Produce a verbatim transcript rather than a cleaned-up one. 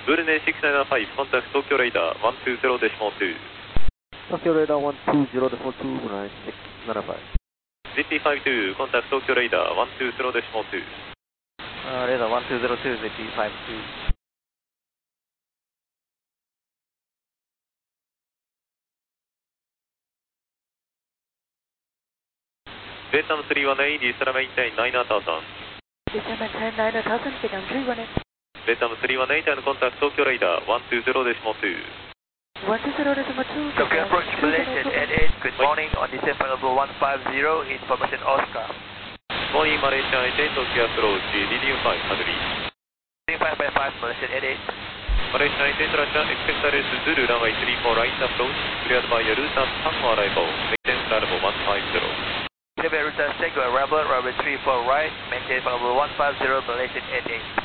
ブルネシックスナインファイブ、コンタクト東京レイダーワンツーゼロデシモツー。 東京レーダーワンツーゼロデシモツー、ブルネシックスナインファイブ。 ジーピーファイブツー、コンタクト東京レイダーワンツーゼロデシモツー。 レーダーワンツーゼロツー、ジーピーファイブツー。 ベータムスリーワンエイティー、スラメインテインナイナータウザン。 ベータムスリーワンエイティー、ベータムスリーワンエイティー。 ベータムスリーワンエイティーのコンタクト東京レイダーワンツーゼロデシモツー。 ワンツーゼロデシモツー。 Tokyo approach Malaysia at eight. Good morning on descent level one five zero. Information Oscar. Morning Malaysia eight eight, Tokyo approach Lilium five, Hadley. Lilium five five five, Malaysia eight eight. Malaysia eight eight, Russia, expect the rest Zulu runway three four, right approach, cleared by your route and sun arrival, maintain level one five zero. Clear by route and go arrival, runway three four right, maintain level one five zero, Malaysia eight eight.